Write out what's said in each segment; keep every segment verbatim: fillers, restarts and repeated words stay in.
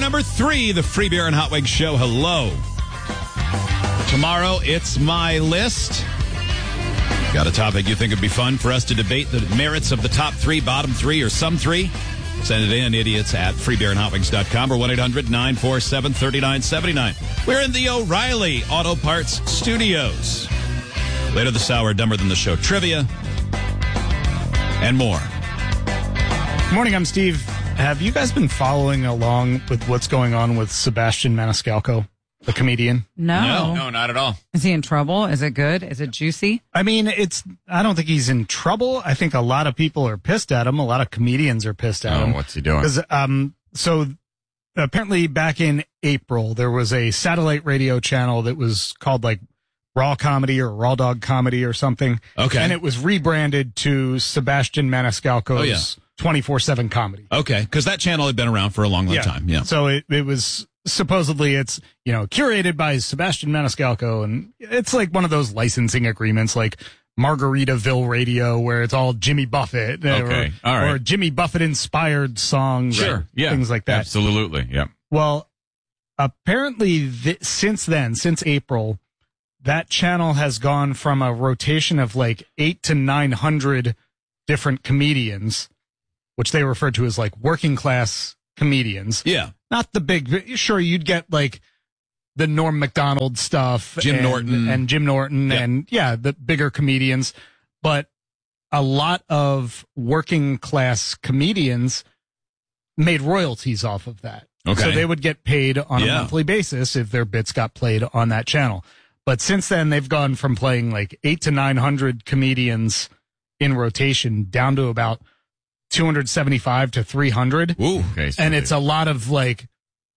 number three, the Free Beer and Hot Wings Show. Hello. Tomorrow, it's my list. Got a topic you think would be fun for us to debate the merits of the top three, bottom three, or some three? Send it in, idiots at free beer and hot wings dot com or one eight hundred nine four seven three nine seven nine. We're in the O'Reilly Auto Parts Studios. Later this hour, Dumber Than the Show trivia and more. Good morning, I'm Steve. Have you guys been following along with what's going on with Sebastian Maniscalco, the comedian? No. No, No, not at all. Is he in trouble? Is it good? Is it juicy? I mean, it's. I don't think he's in trouble. I think a lot of people are pissed at him. A lot of comedians are pissed at Oh, him. what's he doing? Because, um, so apparently back in April, there was a satellite radio channel that was called like Raw Comedy or Raw Dog Comedy or something. Okay. And it was rebranded to Sebastian Maniscalco's Oh, yeah. twenty-four seven Comedy. Okay, because that channel had been around for a long, long time. Yeah. So it, it was supposedly it's, you know, curated by Sebastian Maniscalco, and it's like one of those licensing agreements like Margaritaville Radio where it's all Jimmy Buffett Okay, or, all right. or Jimmy Buffett inspired songs Sure. or Yeah. things like that. Absolutely. Yeah. Well, apparently th- since then, since April, that channel has gone from a rotation of like eight to nine hundred different comedians, which they refer to as like working class comedians. Yeah. Not the big, sure, you'd get like the Norm Macdonald stuff. Jim and, Norton. And Jim Norton Yeah. and yeah, the bigger comedians. But a lot of working class comedians made royalties off of that. Okay. So they would get paid on Yeah. a monthly basis if their bits got played on that channel. But since then, they've gone from playing like eight to nine hundred comedians in rotation down to about two hundred seventy-five to three hundred. Ooh. Okay. so And it's a lot of like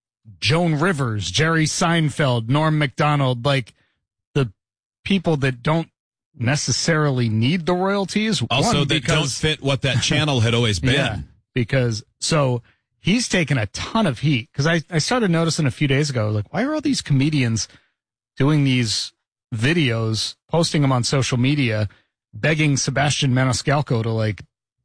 Joan Rivers, Jerry Seinfeld, Norm Macdonald, like the people that don't necessarily need the royalties. Also, One, that because, don't fit what that channel had always been. Yeah, because so he's taken a ton of heat because I, I started noticing a few days ago, like, why are all these comedians doing these videos, posting them on social media, begging Sebastian Maniscalco to like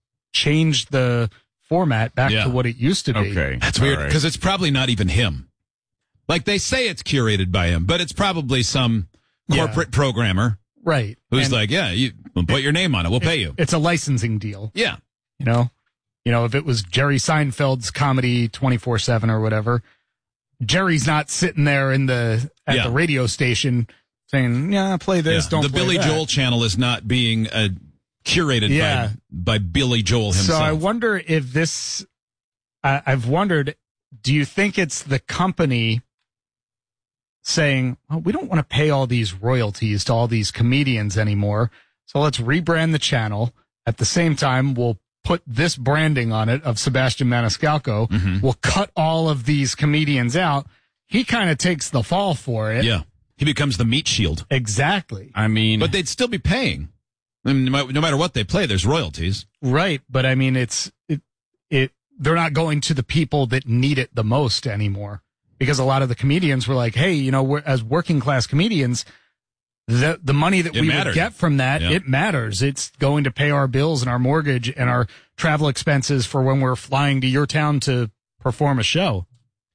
change the format back Yeah. to what it used to be? Okay. That's All weird right. because it's probably not even him. Like they say it's curated by him, but it's probably some Yeah. corporate programmer Right. who's And like, yeah, you we'll put your name on it. We'll pay you. it's a licensing deal, Yeah. you know? You know, if it was Jerry Seinfeld's comedy twenty-four seven or whatever, Jerry's not sitting there in the at Yeah. the radio station saying, yeah, play this, Yeah. don't the play Billy that. Joel channel is not being uh, curated Yeah. by, by Billy Joel himself. So I wonder if this, I, I've wondered, do you think it's the company saying, oh, we don't want to pay all these royalties to all these comedians anymore, so let's rebrand the channel. At the same time, we'll put this branding on it of Sebastian Maniscalco. Mhm. We'll cut all of these comedians out. He kind of takes the fall for it. Yeah. He becomes the meat shield. Exactly. I mean, But they'd still be paying. I mean, no no matter what they play, there's royalties. Right. But I mean, it's, it, it, they're not going to the people that need it the most anymore because a lot of the comedians were like, hey, you know, we're, as working class comedians, the, the money that It we mattered. would get from that, Yeah. it matters. It's going to pay our bills and our mortgage and our travel expenses for when we're flying to your town to perform a show.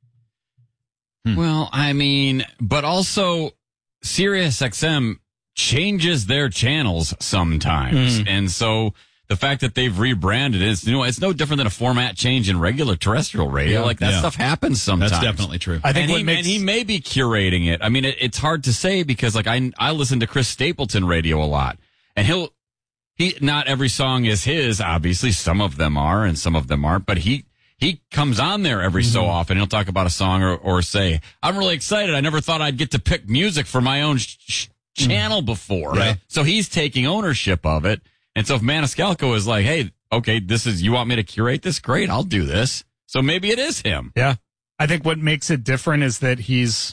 well, I mean, but also SiriusXM changes their channels sometimes. And so the fact that they've rebranded is, you know, it's no different than a format change in regular terrestrial radio. Yeah. Like that Yeah. stuff happens sometimes. That's definitely true. I think and, what he, makes and he may be curating it. I mean, it, it's hard to say because like I, I listen to Chris Stapleton radio a lot and he'll, he, not every song is his, obviously. Some of them are and some of them aren't, but he, he comes on there every so often. He'll talk about a song or, or say, I'm really excited. I never thought I'd get to pick music for my own sh- sh- channel before. Yeah. So he's taking ownership of it. And so if Maniscalco is like, hey, okay, this is, you want me to curate this? Great. I'll do this. So maybe it is him. Yeah. I think what makes it different is that he's,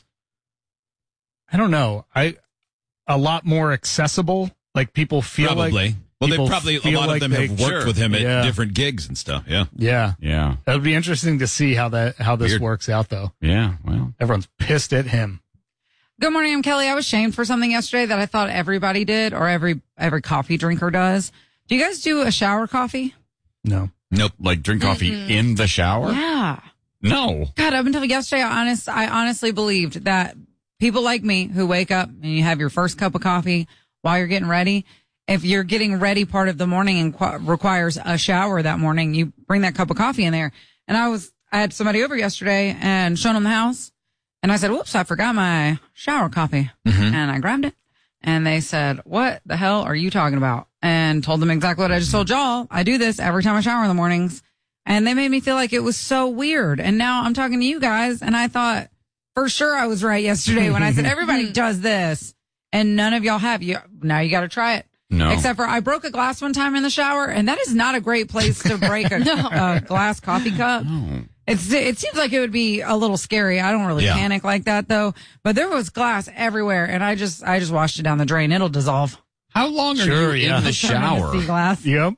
I don't know, I, a lot more accessible. Like people feel Probably. like, well, they people probably, a feel lot like of them they- have worked Sure. with him at Yeah. different gigs and stuff. Yeah. yeah, Yeah. that would be interesting to see how that, how this Weird. works out though. Yeah. Well, Everyone's pissed at him. Good morning, I'm Kelly. I was shamed for something yesterday that I thought everybody did or every every coffee drinker does. Do you guys do a shower coffee? No. nope. Like drink coffee in the shower? Yeah. No. God, up until yesterday, I honest, I honestly believed that people like me who wake up and you have your first cup of coffee while you're getting ready, if you're getting ready part of the morning and qu- requires a shower that morning, you bring that cup of coffee in there. And I was, I had somebody over yesterday and shown them the house. And I said, whoops, I forgot my shower coffee. Mm-hmm. And I grabbed it. And they said, what the hell are you talking about? And told them exactly what I just told y'all. I do this every time I shower in the mornings. And they made me feel like it was so weird. And now I'm talking to you guys. And I thought for sure I was right yesterday when I said everybody does this. And none of y'all have. You Now you got to try it. No. Except for I broke a glass one time in the shower. And that is not a great place to break a, no. a glass coffee cup. No. It's, it seems like it would be a little scary. I don't really yeah. panic like that though. But there was glass everywhere, and I just I just washed it down the drain. It'll dissolve. How long are sure, you yeah. in the shower? Sea glass. Yep.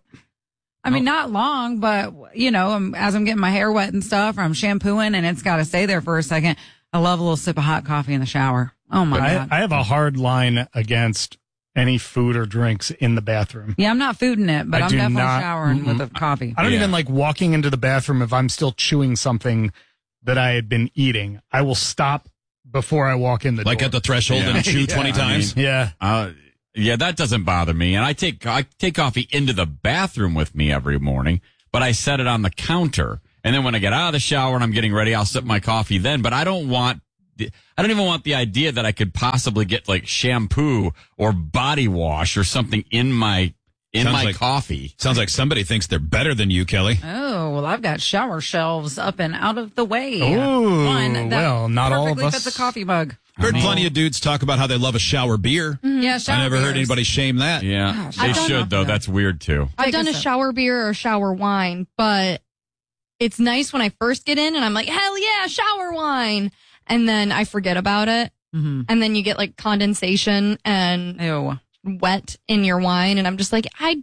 I mean, not long, but you know, I'm, as I'm getting my hair wet and stuff, or I'm shampooing, and it's got to stay there for a second. I love a little sip of hot coffee in the shower. Oh my I, god! I have a hard line against any food or drinks in the bathroom. Yeah, I'm not fooding it, but I I'm definitely not, showering mm-mm. with a coffee. I don't yeah. even like walking into the bathroom if I'm still chewing something that I had been eating. I will stop before I walk in the like door. at the threshold Yeah. and chew Yeah. twenty times. I mean, yeah. Uh, yeah, that doesn't bother me. And I take I take coffee into the bathroom with me every morning, but I set it on the counter. And then when I get out of the shower and I'm getting ready, I'll sip my coffee then. But I don't want the, I don't even want the idea that I could possibly get like shampoo or body wash or something in my in Sounds my like- coffee. Sounds like somebody thinks they're better than you, Kelly. Oh, well, I've got shower shelves up and out of the way. Ooh, One that well, not all of perfectly us. fits a coffee mug. Heard plenty of dudes talk about how they love a shower beer. Yeah, shower I never heard beers. anybody shame that. Yeah, Gosh, they I've done should enough though. of that. That's weird too. I've Take done a a sip. shower beer or shower wine, but it's nice when I first get in and I'm like, hell yeah, shower wine. And then I forget about it. Mm-hmm. And then you get like condensation and Ew. wet in your wine. And I'm just like, I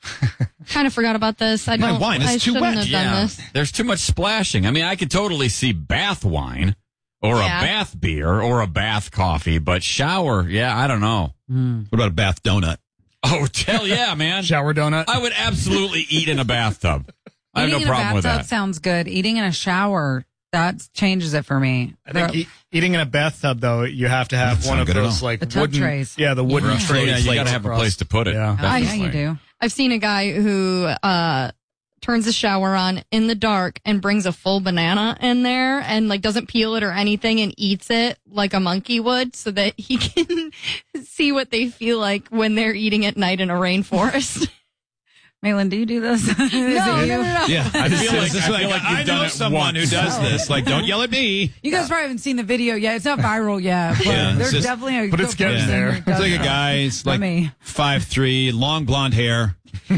kind of forgot about this. I My don't, wine is I too shouldn't wet. have done this. There's too much splashing. I mean, I could totally see bath wine or Yeah. a bath beer or a bath coffee, but shower, yeah, I don't know. What about a bath donut? Oh, hell yeah, man. Shower donut. I would absolutely eat in a bathtub. I have Eating no in a problem with bathtub that. sounds good. Eating in a shower, that changes it for me. I think The- e- eating in a bathtub, though, you have to have Doesn't one sound of good at those all. like The tub wooden trays. Yeah, the wooden Yeah. tray. Yeah, you plates gotta have a across. place to put it. Yeah. Oh, yeah, Definitely. you do. I've seen a guy who uh turns the shower on in the dark and brings a full banana in there and like doesn't peel it or anything and eats it like a monkey would so that he can see what they feel like when they're eating at night in a rainforest. Malin, do you do this? Is no, it no, you? no, no. Yeah, I feel like- It's just I feel like you've I done know it someone once. who does this. Like, don't yell at me. You guys probably haven't seen the video yet. It's not viral yet, but Yeah, it's there's just- definitely a but it's good getting person there. who It's does like a that. guy, he's like me. five three, long blonde hair,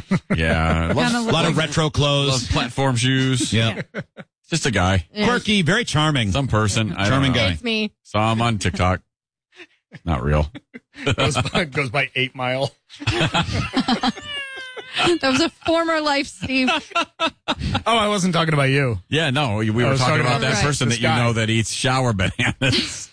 Yeah. Kinda a look lot of like- retro Loves clothes. platform shoes. Yeah, Just a guy. Yeah. quirky, very charming. Some person. I Charming don't know. guy. It's me. Saw him on TikTok. Not real. goes, by, goes by eight mile. That was a former life, Steve. Oh, I wasn't talking about you. Yeah, no, we I were was talking talking about about that Right. person this that you guy. know that eats shower bananas.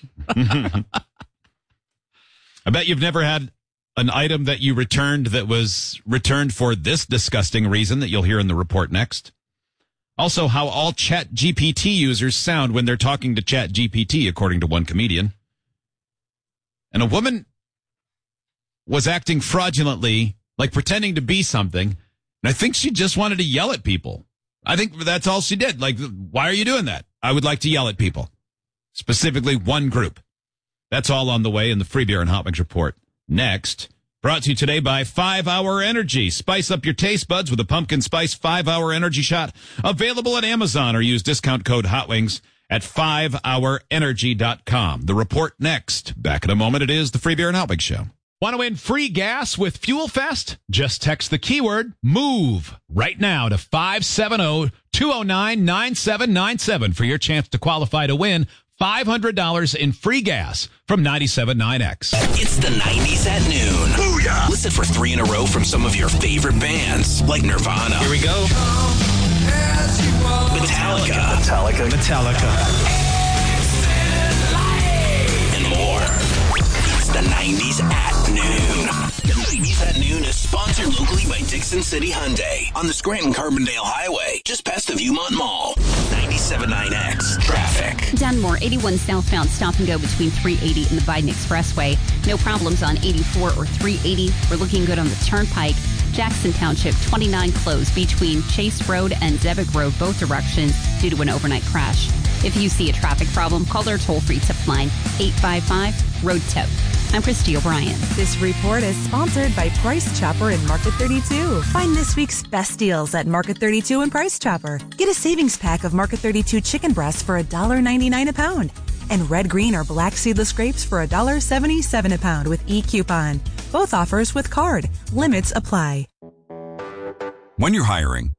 I bet you've never had an item that you returned that was returned for this disgusting reason that you'll hear in the report next. Also, how all Chat G P T users sound when they're talking to Chat G P T, according to one comedian. And a woman was acting fraudulently, like pretending to be something. And I think she just wanted to yell at people. I think that's all she did. Like, why are you doing that? I would like to yell at people, specifically one group. That's all on the way in the Free Beer and Hot Wings report. Next, brought to you today by five hour Energy. Spice up your taste buds with a pumpkin spice five hour energy shot. Available at Amazon or use discount code HOTWINGS at five hour energy dot com. The report next. Back in a moment. It is the Free Beer and Hot Wings Show. Want to win free gas with Fuel Fest? Just text the keyword MOVE right now to five seven zero, two zero nine, nine seven nine seven for your chance to qualify to win five hundred dollars in free gas from ninety-seven point nine X. It's the nineties at noon. Booyah! Listen for three in a row from some of your favorite bands, like Nirvana. Here we go. Metallica. Metallica. Metallica. And more. It's the nineties at noon. The nineties at noon is sponsored locally by Dixon City Hyundai on the Scranton-Carbondale Highway, just past the Viewmont Mall. ninety-seven point nine X. Dunmore, eighty-one southbound, stop and go between three eighty and the Biden Expressway. No problems on eighty-four or three eighty. We're looking good on the Turnpike. Jackson Township, twenty-nine closed between Chase Road and Zebick Road, both directions, due to an overnight crash. If you see a traffic problem, call their toll-free tip line, eight five five, road tip. I'm Christy O'Brien. This report is sponsored by Price Chopper and Market thirty-two. Find this week's best deals at Market thirty-two and Price Chopper. Get a savings pack of Market thirty-two chicken breasts for one dollar ninety-nine a pound. And red, green, or black seedless grapes for one dollar seventy-seven a pound with e-coupon. Both offers with card. Limits apply. When you're hiring,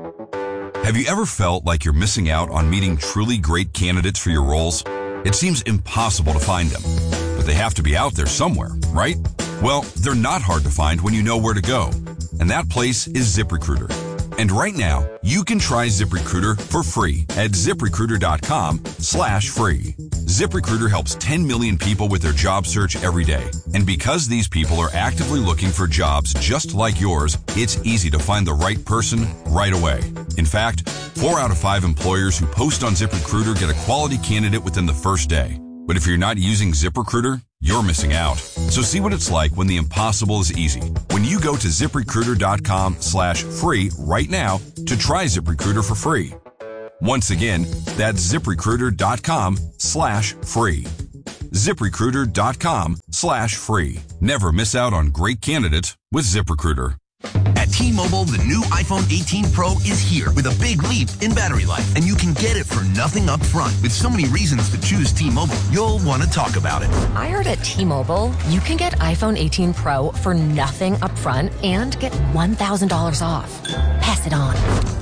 have you ever felt like you're missing out on meeting truly great candidates for your roles? It seems impossible to find them, but they have to be out there somewhere, right? Well, they're not hard to find when you know where to go, and that place is ZipRecruiter. And right now, you can try ZipRecruiter for free at ZipRecruiter.com slash free. ZipRecruiter helps ten million people with their job search every day. And because these people are actively looking for jobs just like yours, it's easy to find the right person right away. In fact, four out of five employers who post on ZipRecruiter get a quality candidate within the first day. But if you're not using ZipRecruiter, you're missing out. So see what it's like when the impossible is easy. When you go to ZipRecruiter.com slash free right now to try ZipRecruiter for free. Once again, that's ZipRecruiter.com slash free. ZipRecruiter.com slash free. Never miss out on great candidates with ZipRecruiter. At T-Mobile, the new iPhone eighteen Pro is here with a big leap in battery life, and you can get it for nothing up front. With so many reasons to choose T-Mobile, you'll want to talk about it. I heard at T-Mobile, you can get iPhone eighteen Pro for nothing up front and get one thousand dollars off. Pass it on.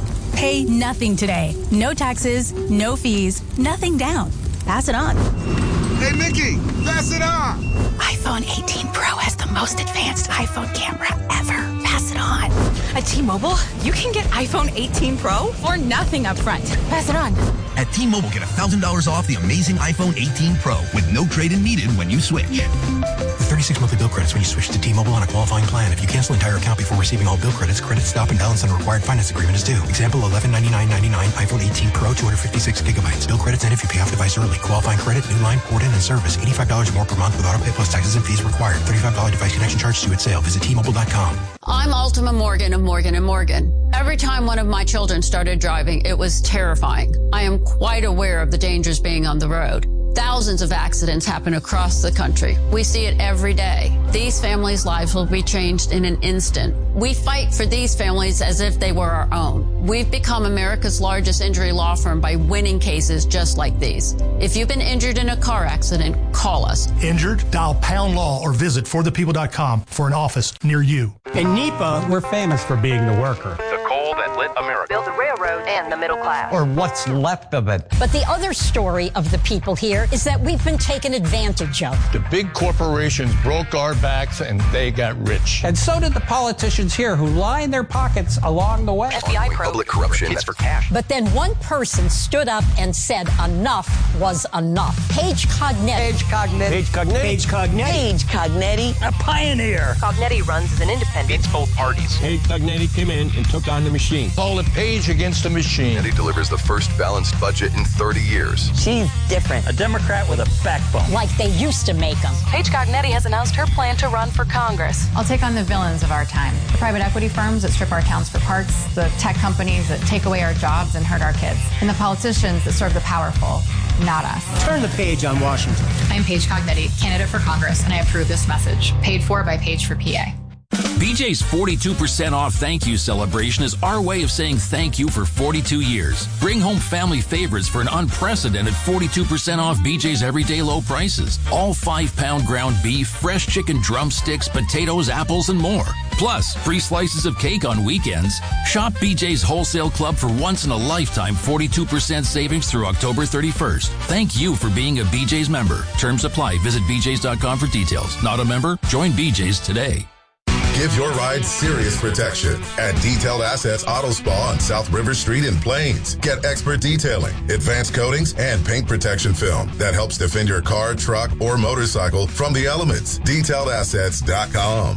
Pay nothing today. No taxes, no fees, nothing down. Pass it on. Hey, Mickey, pass it on. iPhone eighteen Pro has the most advanced iPhone camera ever. Pass it on. At T-Mobile, you can get iPhone eighteen Pro for nothing up front. Pass it on. At T-Mobile, get one thousand dollars off the amazing iPhone eighteen Pro with no trade-in needed when you switch. With thirty-six monthly bill credits when you switch to T-Mobile on a qualifying plan. If you cancel entire account before receiving all bill credits, credit stop and balance on a required finance agreement is due. Example, eleven ninety-nine ninety-nine iPhone eighteen Pro, two hundred fifty-six gigabytes. Bill credits end if you pay off device early. Qualifying credit, new line, port in, and service. eighty-five dollars more per month with auto pay plus taxes and fees required. thirty-five dollars device connection charge due at sale. Visit T Mobile dot com. I'm Ultima Morgan of Morgan and Morgan. Every time one of my children started driving, it was terrifying. I am quite aware of the dangers being on the road. Thousands of accidents happen across the country. We see it every day. These families' lives will be changed in an instant. We fight for these families as if they were our own. We've become America's largest injury law firm by winning cases just like these. If you've been injured in a car accident, call us. Injured? Dial Pound Law or visit for the people dot com for an office near you. In NEPA, we're famous for being the worker. The coal that lit America. Build the railroad and the middle class. Or what's left of it. But the other story of the people here is that we've been taken advantage of. The big corporations broke our backs and they got rich. And so did the politicians here who lined their pockets along the way. F B I probe. Public corruption. It's for cash. But then one person stood up and said enough was enough. Paige Cognetti. Paige Cognetti. Paige Cognetti. Paige Cognetti. Paige Cognetti. A pioneer. Cognetti runs as an independent. It's both parties. Paige Cognetti came in and took on the machine. Call it Paige against the machine. And he delivers the first balanced budget in thirty years. She's different. A Democrat with a backbone. Like they used to make them. Paige Cognetti has announced her plan to run for Congress. I'll take on the villains of our time. The private equity firms that strip our towns for parts, the tech companies that take away our jobs and hurt our kids, and the politicians that serve the powerful, not us. Turn the page on Washington. I'm Paige Cognetti, candidate for Congress, and I approve this message. Paid for by Paige for P A. B J's forty-two percent off thank you celebration is our way of saying thank you for forty-two years. Bring home family favorites for an unprecedented forty-two percent off B J's everyday low prices. All five pound ground beef, fresh chicken drumsticks, potatoes, apples, and more. Plus, free slices of cake on weekends. Shop B J's Wholesale Club for once in a lifetime forty-two percent savings through October thirty-first. Thank you for being a B J's member. Terms apply. Visit B J's dot com for details. Not a member? Join B J's today. Give your ride serious protection at Detailed Assets Auto Spa on South River Street in Plains. Get expert detailing, advanced coatings, and paint protection film that helps defend your car, truck, or motorcycle from the elements. Detailed Assets dot com.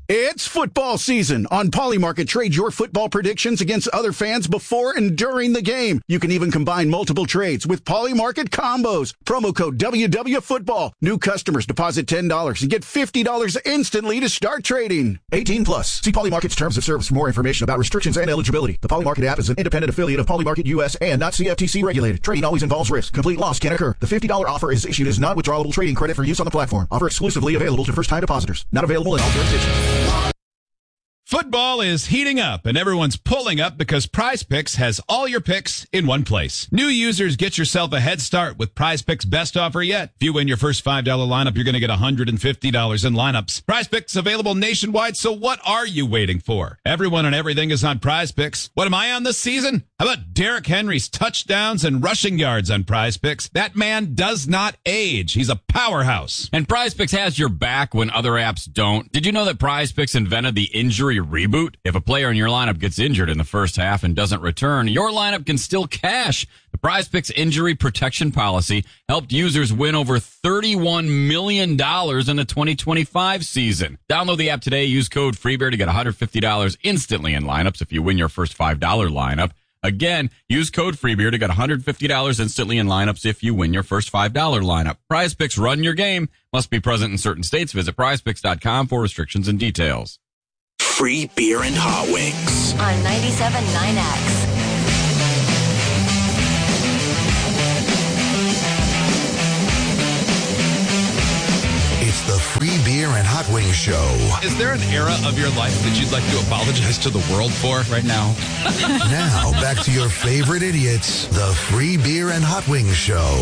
It's football season. On Polymarket, trade your football predictions against other fans before and during the game. You can even combine multiple trades with Polymarket combos. Promo code W W Football. New customers deposit ten dollars and get fifty dollars instantly to start trading. eighteen plus. See Polymarket's terms of service for more information about restrictions and eligibility. The Polymarket app is an independent affiliate of Polymarket U S and not C F T C regulated. Trading always involves risk. Complete loss can occur. The fifty dollars offer is issued as non-withdrawable trading credit for use on the platform. Offer exclusively available to first-time depositors. Not available in all jurisdictions. Football is heating up, and everyone's pulling up because Prize Picks has all your picks in one place. New users, get yourself a head start with Prize Picks' best offer yet. If you win your first five dollars lineup, you're going to get one hundred fifty dollars in lineups. Prize Picks available nationwide, so what are you waiting for? Everyone and everything is on Prize Picks. What am I on this season? How about Derrick Henry's touchdowns and rushing yards on Prize Picks? That man does not age. He's a powerhouse. And Prize Picks has your back when other apps don't. Did you know that Prize Picks invented the injury reboot? If a player in your lineup gets injured in the first half and doesn't return, your lineup can still cash. The Prize Picks injury protection policy helped users win over thirty-one million dollars in the twenty twenty-five season. Download the app today. Use code FREEBEAR to get one hundred fifty dollars instantly in lineups if you win your first five dollars lineup. Again, use code FREEBEAR to get one hundred fifty dollars instantly in lineups if you win your first five dollars lineup. Prize Picks, run your game. Must be present in certain states. Visit prize picks dot com for restrictions and details. Free beer and hot wings. On ninety-seven point nine X. It's the Free Beer and Hot Wings Show. Is there an era of your life that you'd like to apologize to the world for right now? Now, back to your favorite idiots, the Free Beer and Hot Wings Show.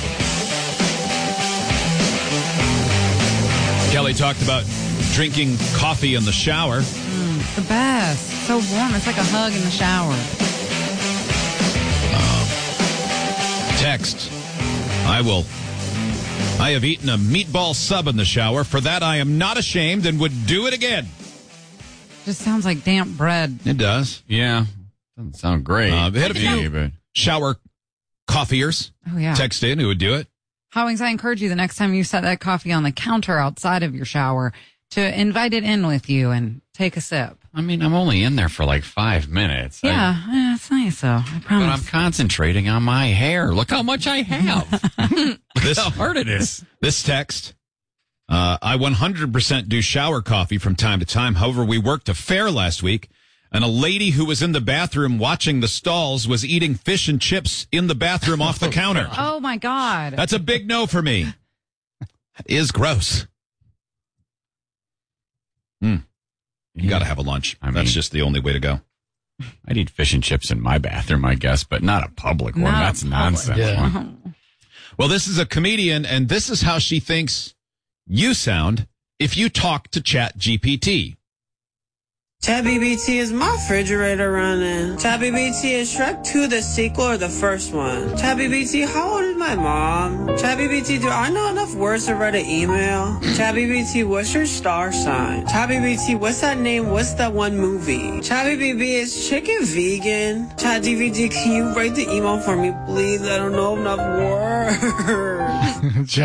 Kelly talked about drinking coffee in the shower. Mm, the best. So warm. It's like a hug in the shower. Uh, text. I will. I have eaten a meatball sub in the shower. For that, I am not ashamed and would do it again. Just sounds like damp bread. It does. Yeah. Doesn't sound great. Uh, we had a me, few but... shower coffeeers. Oh, yeah. Text in who would do it. Hot Wings, I encourage you the next time you set that coffee on the counter outside of your shower to invite it in with you and take a sip. I mean, I'm only in there for like five minutes. Yeah, I, yeah it's nice though. I promise. But I'm concentrating on my hair. Look how much I have. This, how hard it is. This text. Uh, I one hundred percent do shower coffee from time to time. However, we worked a fair last week, and a lady who was in the bathroom watching the stalls was eating fish and chips in the bathroom off the counter. Oh, my God. That's a big no for me. It is gross. Mm. You yeah. got to have a lunch. I mean, That's just the only way to go. I'd eat fish and chips in my bathroom, I guess, but not a public one. Not That's public. nonsense. Yeah. One. Well, this is a comedian, and this is how she thinks you sound if you talk to Chat G P T. ChatGPT, is my refrigerator running? ChatGPT, is Shrek two the sequel or the first one? ChatGPT, how old is my mom? ChatGPT, do I know enough words to write an email? ChatGPT, what's your star sign? ChatGPT, what's that name? What's that one movie? ChatGPT, is chicken vegan? ChatGPT, can you write the email for me, please? I don't know enough words.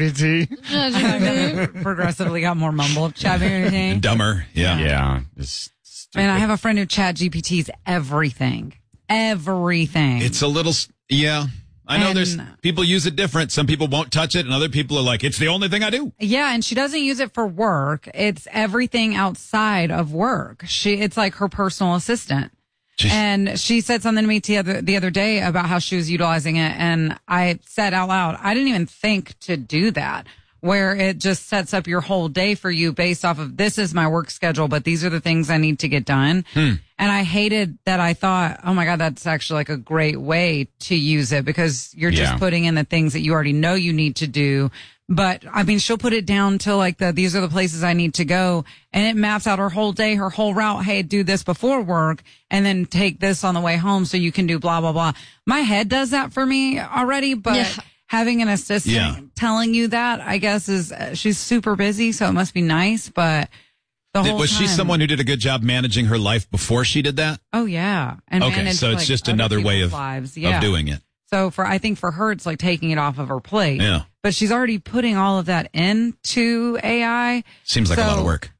ChatGPT. Progressively got more mumbled. ChatGPT. Dumber. Yeah. Yeah. Just Man, I have a friend who Chat G P T's everything. Everything. It's a little, yeah. I know and, there's people use it different. Some people won't touch it, and other people are like, it's the only thing I do. Yeah, and she doesn't use it for work. It's everything outside of work. She, it's like her personal assistant. Jeez. And she said something to me the other, the other day about how she was utilizing it, and I said out loud, I didn't even think to do that. Where it just sets up your whole day for you based off of this is my work schedule, but these are the things I need to get done. Hmm. And I hated that. I thought, oh my God, that's actually like a great way to use it because you're just Yeah. putting in the things that you already know you need to do. But I mean, she'll put it down to like the, these are the places I need to go. And it maps out her whole day, her whole route. Hey, do this before work and then take this on the way home so you can do blah, blah, blah. My head does that for me already, but yeah. having an assistant Yeah. telling you that, I guess, is uh, she's super busy, so it must be nice. But the Did, whole was she time- someone who did a good job managing her life before she did that? Oh yeah, and okay, managed, so it's like, just other another way people's of, lives. Yeah. of doing it. So for I think for her, it's like taking it off of her plate. Yeah. But she's already putting all of that into A I. Seems like a So lot of work.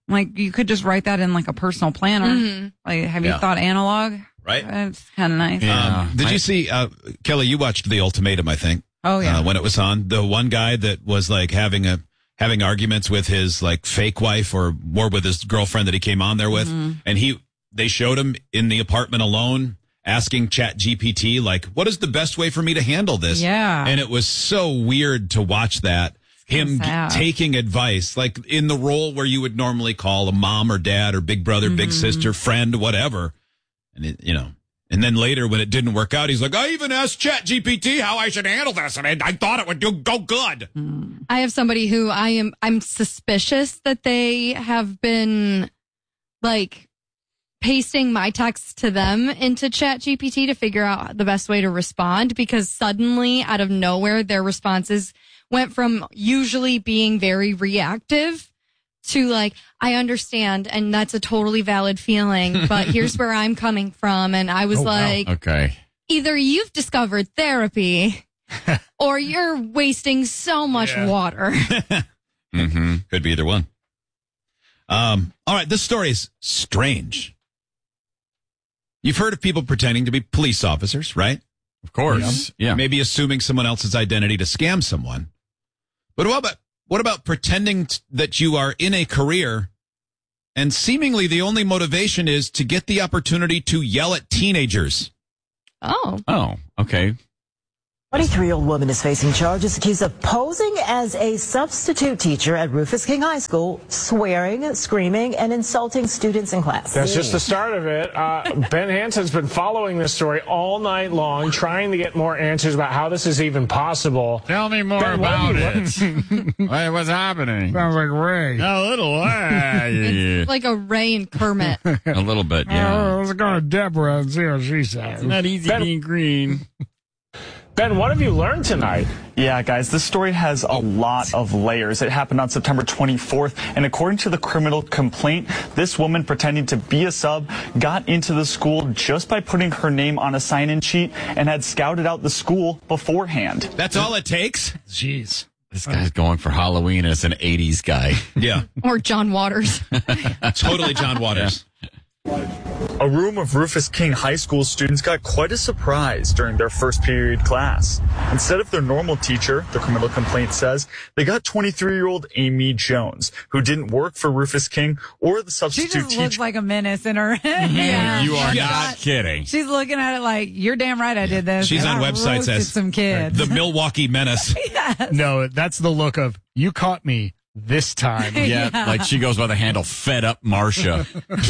Like, you could just write that in like a personal planner. Mhm. Like, have Yeah. you thought analog? Right. It's kind of nice. Um, did you see, uh, Kelly, you watched The Ultimatum, I think. Oh, yeah. Uh, when it was on. The one guy that was like having a, having arguments with his like fake wife or more with his girlfriend that he came on there with. Mhm. And he, they showed him in the apartment alone asking Chat G P T, like, what is the best way for me to handle this? Yeah. And it was so weird to watch that. Him g- sad. taking advice, like in the role where you would normally call a mom or dad or big brother, big Mhm. sister, friend, whatever. And it, you know, and then later when it didn't work out, he's like, I even asked Chat G P T how I should handle this, and I, I thought it would do, go good. I have somebody who I am I'm suspicious that they have been like pasting my texts to them into Chat G P T to figure out the best way to respond, because suddenly out of nowhere their responses went from usually being very reactive to like, I understand and that's a totally valid feeling, but here's where I'm coming from. And I was Oh, wow. like, Okay. either you've discovered therapy or you're wasting so much water. Mm-hmm. Could be either one. Um, all right, this story is strange. You've heard of people pretending to be police officers, right? Of course. Yeah. Maybe assuming someone else's identity to scam someone. But what about, what about pretending t- that you are in a career and seemingly the only motivation is to get the opportunity to yell at teenagers? Oh. Oh, okay. twenty-three-year-old woman is facing charges accused of posing as a substitute teacher at Rufus King High School, swearing, screaming, and insulting students in class. That's just the start of it. Uh, Ben Hansen's been following this story all night long, trying to get more answers about how this is even possible. Tell me more Ben, what about have you it. Hey, what's happening? Sounds like Ray. A little. Uh, It's like a Ray and Kermit. a little bit, yeah. Oh, let's go to Deborah and see what she says. It's not easy Ben, being green. Ben, what have you learned tonight? Yeah, guys, this story has a lot of layers. It happened on September twenty-fourth, and according to the criminal complaint, this woman pretending to be a sub got into the school just by putting her name on a sign-in sheet and had scouted out the school beforehand. That's all it takes? Jeez. This guy's going for Halloween as an eighties guy. Yeah. Or John Waters. Totally John Waters. A room of Rufus King High School students got quite a surprise during their first period class. Instead of their normal teacher, the criminal complaint says, they got twenty-three-year-old Amy Jones, who didn't work for Rufus King or the She substitute just teacher. looks like a menace in her head. Yeah. You are Yeah. not kidding. She's looking at it like, you're damn right I did this. She's and on I websites roasted as some kids. the Milwaukee Menace. No, that's the look of, you caught me this time. Yeah, Yeah. like she goes by the handle Fed Up Marcia.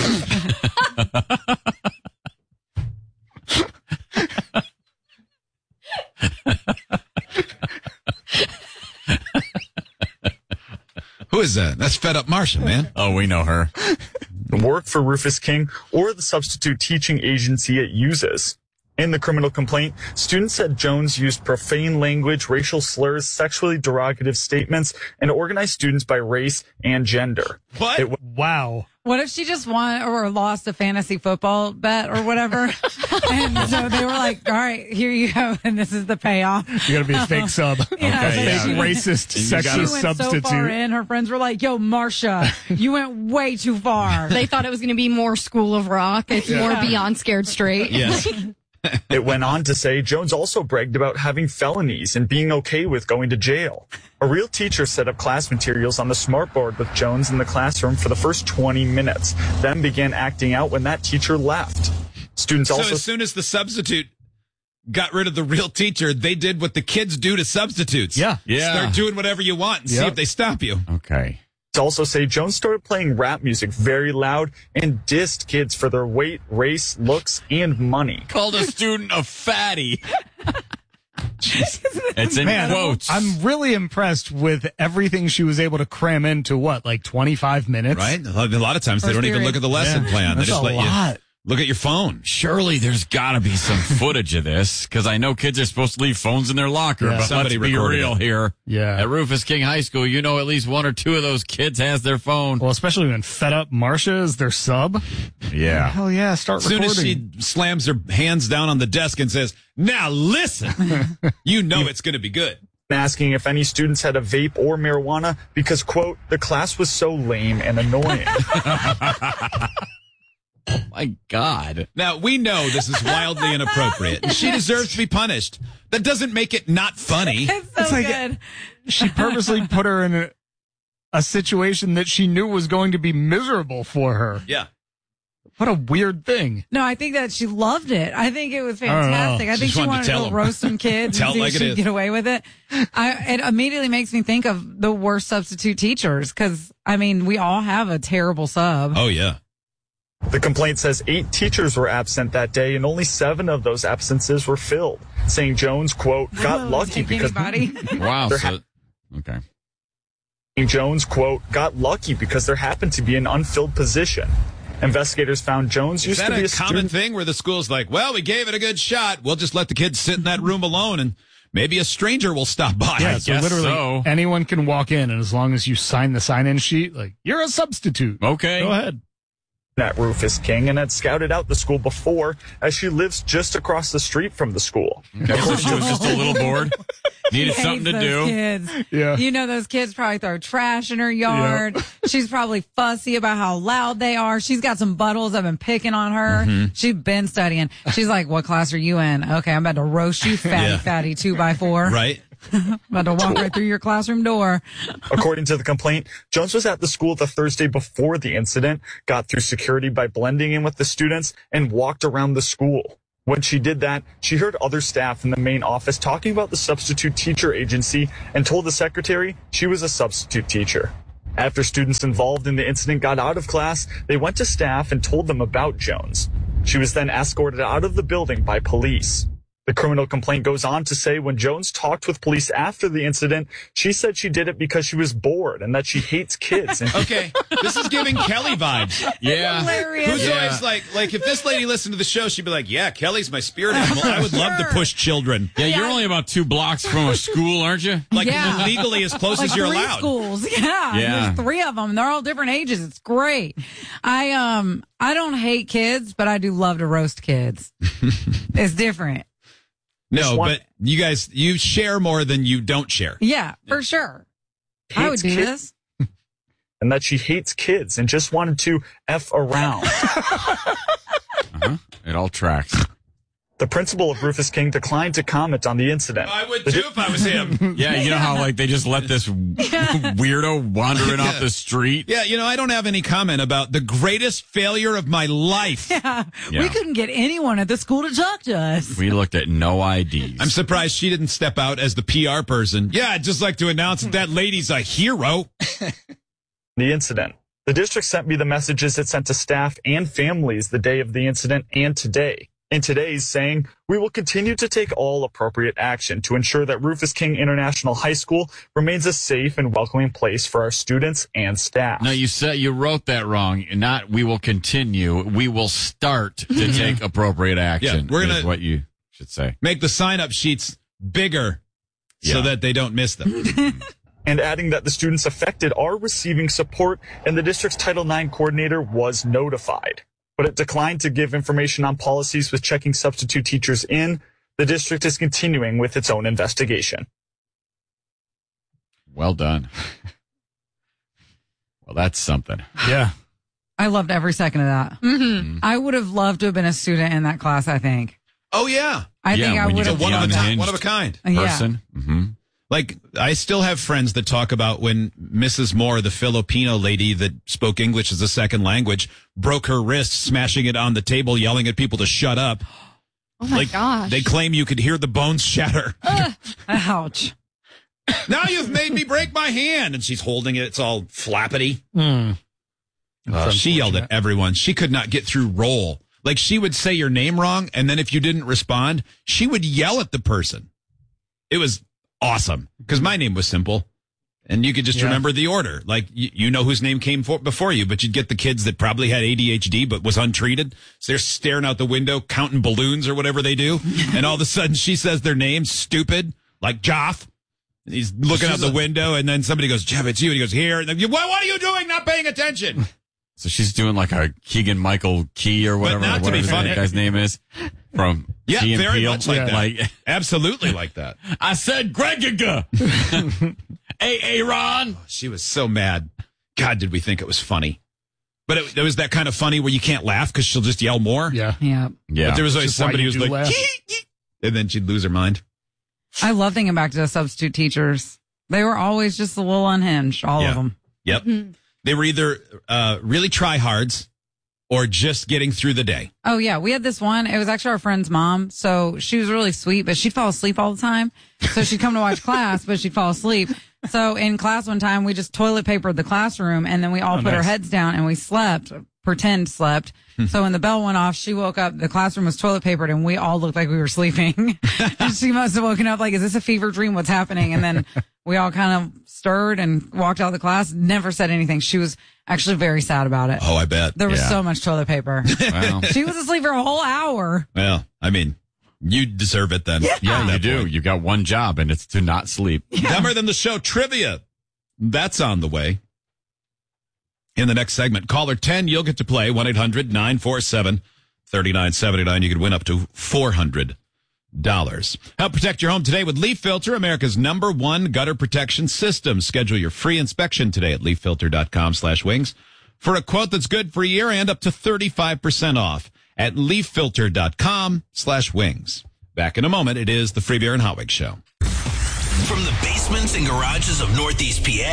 Who is that? That's Fed Up Marcia, man. Oh, we know her. Work for Rufus King or the substitute teaching agency it uses. In the criminal complaint, students said Jones used profane language, racial slurs, sexually derogative statements, and organized students by race and gender. What? It, wow. What if she just won or lost a fantasy football bet or whatever? And so they were like, all right, here you go. And this is the payoff. You gotta be a fake sub. Yeah, okay. yeah. Fake racist, She sexist went substitute. so far in, her friends were like, yo, Marcia, you went way too far. They thought it was going to be more School of Rock. It's Yeah. more Beyond Scared Straight. Yes. it went on to say Jones also bragged about having felonies and being okay with going to jail. A real teacher set up class materials on the smartboard with Jones in the classroom for the first twenty minutes, then began acting out when that teacher left. Students So also as soon as the substitute got rid of the real teacher, they did what the kids do to substitutes. Yeah. Yeah. Start doing whatever you want and see Yep. if they stop you. Okay. also say Jones started playing rap music very loud and dissed kids for their weight, race, looks, and money. Called a student a fatty. It's in Man, quotes. I'm really impressed with everything she was able to cram into what, like twenty-five minutes? Right? A lot of times they First don't even period. look at the lesson Yeah. plan. They That's just a let lot. you look at your phone. Surely there's got to be some footage of this, because I know kids are supposed to leave phones in their locker, Yeah. but Somebody let's be recorded real it. here. Yeah. At Rufus King High School, you know at least one or two of those kids has their phone. Well, especially when Fed Up Marcia is their sub. Yeah. Hell yeah, start As soon recording. as she slams her hands down on the desk and says, now listen, you know it's going to be good. asking if any students had a vape or marijuana because, quote, the class was so lame and annoying. Oh, my God. Now, we know this is wildly inappropriate, and she deserves to be punished. That doesn't make it not funny. It's so It's like- good. She purposely put her in a, a situation that she knew was going to be miserable for her. Yeah. What a weird thing. No, I think that she loved it. I think it was I don't know. fantastic. I, She think just she wanted to wanted to, tell go them. roast some kids Tell and it see like if it she'd is. get away with it. I, it immediately makes me think of the worst substitute teachers because, I mean, we all have a terrible sub. Oh, yeah. The complaint says eight teachers were absent that day, and only seven of those absences were filled, saying Jones, quote, got Whoa, lucky take because anybody. Wow. There So, okay. Jones, quote, got lucky because there happened to be an unfilled position. Investigators found Jones Is used that to be a a common student. thing where the school's like, well, we gave it a good shot. We'll just let the kids sit in that room alone, and maybe a stranger will stop by. Yeah, I so guess literally so. anyone can walk in, and as long as you sign the sign-in sheet, like, you're a substitute. Okay. Go ahead. At Rufus King and had scouted out the school before, as she lives just across the street from the school. Okay, so she was just a little bored. Needed She something to hates do. those Kids. Yeah. You know, those kids probably throw trash in her yard. She's probably fussy about how loud they are. She's got some buttholes that have been picking on her. Mm-hmm. She's been studying. She's like, what class are you in? Okay, I'm about to roast you, fatty, Yeah. fatty, two by four. Right? I'm about to walk right through your classroom door. According to the complaint, Jones was at the school the Thursday before the incident, got through security by blending in with the students, and walked around the school. When she did that, she heard other staff in the main office talking about the substitute teacher agency and told the secretary she was a substitute teacher. After students involved in the incident got out of class, they went to staff and told them about Jones. She was then escorted out of the building by police. The criminal complaint goes on to say when Jones talked with police after the incident, she said she did it because she was bored and that she hates kids. And Okay, this is giving Kelly vibes. Yeah. Hilarious. Who's Yeah. always like, like if this lady listened to the show, she'd be like, yeah, Kelly's my spirit animal. I would love to push children. Yeah, you're only about two blocks from a school, aren't you? Like Yeah. legally as close Like as you're three allowed. schools. Yeah. Yeah. There's three of them. They're all different ages. It's great. I, um, I don't hate kids, but I do love to roast kids. It's different. No, one- but you guys, you share more than you don't share. Yeah, for sure. I would hates do kids, this. and that she hates kids and just wanted to F around. Uh-huh. It all tracks. The principal of Rufus King declined to comment on the incident. I would too if I was him. Yeah, you know how like they just let this weirdo wandering off the street? Yeah, you know, I don't have any comment about the greatest failure of my life. Yeah. Yeah. We couldn't get anyone at the school to talk to us. We looked at no I Ds. I'm surprised she didn't step out as the P R person. Yeah, I'd just like to announce that that lady's a hero. The incident. The district sent me the messages it sent to staff and families the day of the incident and today. In today's saying, we will continue to take all appropriate action to ensure that Rufus King International High School remains a safe and welcoming place for our students and staff. No, you said you wrote that wrong. Not we will continue. We will start to take appropriate action. Yeah, we're gonna- is what you should say. Make the sign-up sheets bigger so Yeah. that they don't miss them. And adding that the students affected are receiving support and the district's Title nine coordinator was notified. But it declined to give information on policies with checking substitute teachers in. The district is continuing with its own investigation. Well done. Well, that's something. Yeah. I loved every second of that. Mm-hmm. I would have loved to have been a student in that class, I think. Oh, yeah. I Yeah, think I when you would get have the One of, a, unhinged one of a kind. Yeah. Person. Mm-hmm. Like, I still have friends that talk about when Missus Moore, the Filipino lady that spoke English as a second language, broke her wrist, smashing it on the table, yelling at people to shut up. Oh my like, gosh. They claim you could hear the bones shatter. Ouch. Now you've made me break my hand. And she's holding it. It's all flappity. Mm. Uh, she yelled at everyone. She could not get through roll. Like, she would say your name wrong, and then if you didn't respond, she would yell at the person. It was awesome, because my name was simple, and you could just Yeah. remember the order. Like, you, you know whose name came for, before you, but you'd get the kids that probably had A D H D but was untreated. So they're staring out the window, counting balloons or whatever they do, and all of a sudden she says their name, stupid, like Joff. He's looking out the window, and then somebody goes, Jeff, it's you. And he goes, here. And then, what, what are you doing? Not paying attention. So she's doing like a Keegan Michael Key or whatever, not to be whatever funny. that guy's name is. from Yeah, Key and very Peele. much like Yeah. that. Like, Absolutely like that. I said Gregiga. Hey, Aaron. She was so mad. God, did we think it was funny? But it, it was that kind of funny where you can't laugh because she'll just yell more. Yeah. Yeah. Yeah. But there was always Which is why somebody you who's do like, laugh. and then she'd lose her mind. I love thinking back to the substitute teachers. They were always just a little unhinged, all Yeah. of them. Yep. Mm-hmm. They were either uh, really tryhards or just getting through the day. Oh, yeah. We had this one. It was actually our friend's mom. So she was really sweet, but she'd fall asleep all the time. So she'd come to watch class, but she'd fall asleep. So in class one time, we just toilet papered the classroom and then we all Oh, put our nice. heads down and we slept, pretend slept. So when the bell went off, she woke up, the classroom was toilet papered and we all looked like we were sleeping. And she must have woken up like, is this a fever dream? What's happening? And then we all kind of stirred and walked out of the class, never said anything. She was actually very sad about it. Oh, I bet. There was Yeah. so much toilet paper. Wow. She was asleep for a whole hour. Well, I mean, you deserve it then. Yeah. Yeah, At you that do. point. You got one job, and it's to not sleep. Dumber Than the Show trivia. That's on the way. In the next segment, caller ten, you'll get to play one eight hundred nine four seven three nine seven nine. You could win up to four hundred dollars. Help protect your home today with Leaf Filter, America's number one gutter protection system. Schedule your free inspection today at leaf filter dot com slash wings for a quote that's good for a year and up to thirty-five percent off at leaf filter dot com slash wings. Back in a moment. It is the Free Beer and Hot Wings Show. From the basements and garages of Northeast P A